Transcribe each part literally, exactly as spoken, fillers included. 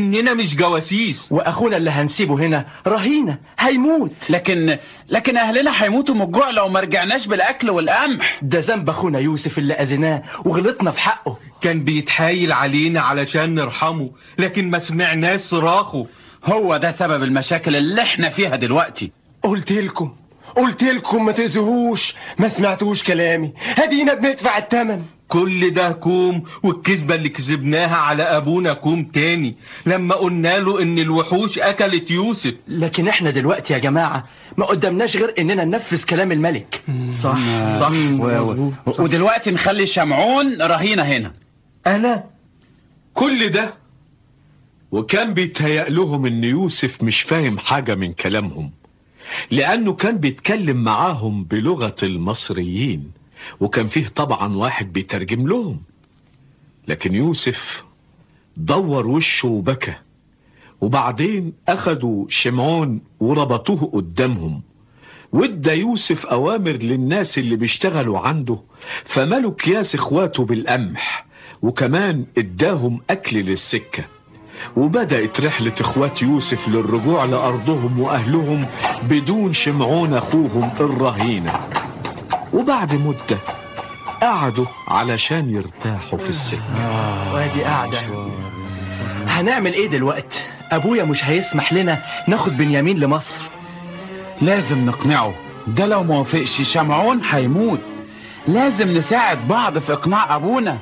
إننا مش جواسيس، واخونا اللي هنسيبه هنا رهينة هيموت. لكن لكن اهلنا هيموتوا من الجوع لو ما رجعناش بالاكل والقمح. ده ذنب اخونا يوسف اللي اذيناه وغلطنا في حقه. كان بيتحايل علينا علشان نرحمه، لكن ما سمعناش صراخه. هو ده سبب المشاكل اللي احنا فيها دلوقتي. قلت لكم قلت لكم ما تأذوهوش، ما سمعتوش كلامي، هدينا بندفع الثمن. كل ده كوم، والكذبة اللي كذبناها على أبونا كوم تاني لما قلنا له إن الوحوش أكلت يوسف. لكن احنا دلوقتي يا جماعة ما قدامناش غير إننا ننفذ كلام الملك. صح صح و... ودلوقتي نخلي شمعون رهينة هنا. أنا كل ده وكان بيتهيأ لهم إن يوسف مش فاهم حاجة من كلامهم، لأنه كان بيتكلم معاهم بلغة المصريين، وكان فيه طبعا واحد بيترجم لهم. لكن يوسف دور وشه وبكى، وبعدين أخدوا شمعون وربطوه قدامهم، وادى يوسف أوامر للناس اللي بيشتغلوا عنده، فملوا أكياس إخواته بالقمح، وكمان اداهم أكل للسكة. وبدأت رحلة إخوات يوسف للرجوع لأرضهم وأهلهم بدون شمعون أخوهم الرهينة. وبعد مدة قعدوا علشان يرتاحوا في السكة. وادي قاعدة. هنعمل ايه دلوقتي؟ ابويا مش هيسمح لنا ناخد بنيامين لمصر. لازم نقنعه، ده لو موافقش شمعون هيموت. لازم نساعد بعض في اقناع ابونا.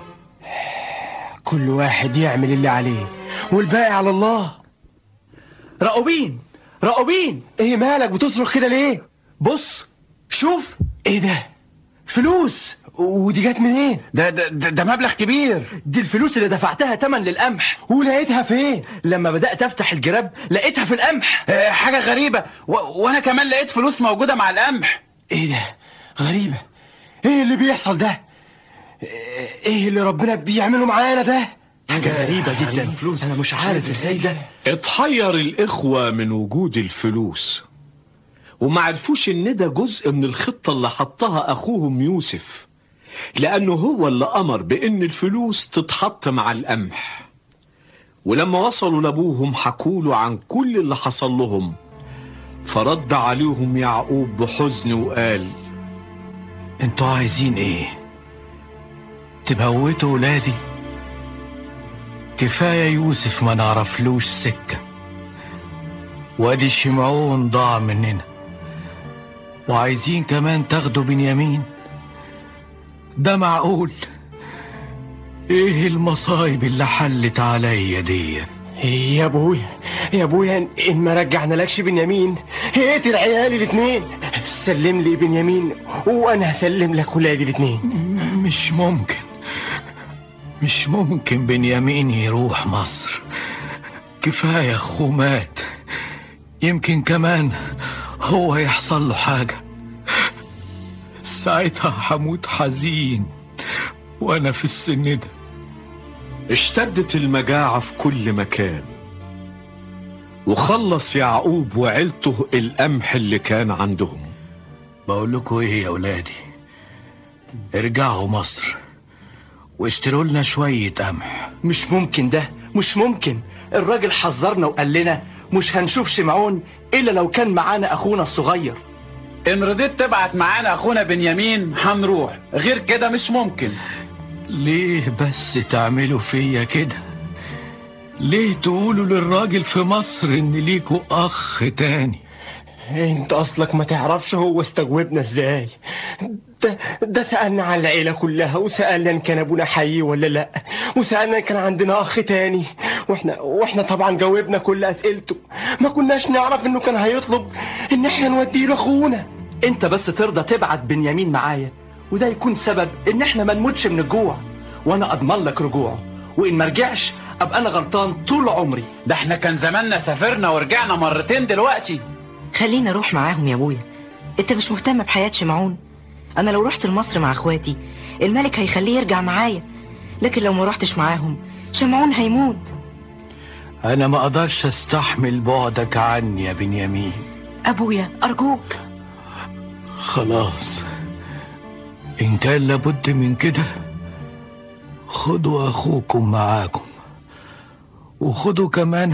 كل واحد يعمل اللي عليه والباقي على الله. راؤوبين راؤوبين، ايه مالك بتصرخ كده ليه؟ بص شوف. ايه ده؟ فلوس. ودي جت منين؟ ده, ده ده ده مبلغ كبير. دي الفلوس اللي دفعتها تمن للقمح. ولقيتها فين؟ لما بدأت افتح الجراب لقيتها في القمح. اه حاجة غريبة، و... وانا كمان لقيت فلوس موجودة مع القمح. ايه ده؟ غريبة. ايه اللي بيحصل ده؟ ايه اللي ربنا بيعمله معانا ده؟ حاجة غريبة جدا. فلوس. انا مش عارف ازاي ده. اتحير الإخوة من وجود الفلوس، وما عرفوش ان ده جزء من الخطة اللي حطها اخوهم يوسف، لانه هو اللي امر بان الفلوس تتحط مع القمح. ولما وصلوا لابوهم حكوله عن كل اللي حصل لهم، فرد عليهم يعقوب بحزن وقال: انتوا عايزين ايه؟ تموتوا ولادي؟ كفاية يوسف ما نعرفلوش سكة، وادي شمعون ضاع مننا، وعايزين كمان تاخدوا بنيامين؟ ده معقول؟ ايه المصايب اللي حلت عليا دي؟ يا ابويا يا ابويا ان ما رجعنا لكش بنيامين اقتل عيالي الاتنين. سلم لي بنيامين وانا هسلم لك ولادي الاتنين. مش ممكن مش ممكن بنيامين يروح مصر. كفاية اخوه مات، يمكن كمان هو يحصل له حاجة، ساعتها هموت حزين وانا في السن ده. اشتدت المجاعة في كل مكان، وخلص يعقوب وعيلته القمح اللي كان عندهم. بقول لكم ايه يا ولادي، ارجعوا مصر واشتروا لنا شوية قمح. مش ممكن ده، مش ممكن. الراجل حذرنا وقال لنا مش هنشوف شمعون إلا لو كان معانا أخونا الصغير. إن رضيت تبعت معانا أخونا بنيامين هنروح، غير كده مش ممكن. ليه بس تعملوا فيا كده؟ ليه تقولوا للراجل في مصر إن ليكوا أخ تاني؟ انت اصلك ما تعرفش هو استجوبنا ازاي. ده, ده سألنا على العيلة كلها، وسألنا ان كان ابونا حي ولا لا، وسألنا ان كان عندنا اخ تاني، واحنا واحنا طبعا جاوبنا كل اسئلته. ما كناش نعرف انه كان هيطلب ان احنا نوديه لاخونا. انت بس ترضى تبعت بنيامين معايا، وده يكون سبب ان احنا ما نموتش من الجوع، وانا اضمن لك رجوعه، وان ما رجعش ابقى انا غلطان طول عمري. ده احنا كان زماننا سافرنا ورجعنا مرتين دلوقتي. خلينا اروح معاهم يا ابويا، انت مش مهتم بحياة شمعون؟ انا لو رحت لمصر مع اخواتي الملك هيخليه يرجع معايا، لكن لو ما رحتش معاهم شمعون هيموت. انا ما اقدرش استحمل بعدك عني يا بنيامين. ابويا ارجوك. خلاص، ان كان لابد من كده خدوا اخوكم معاكم، وخدوا كمان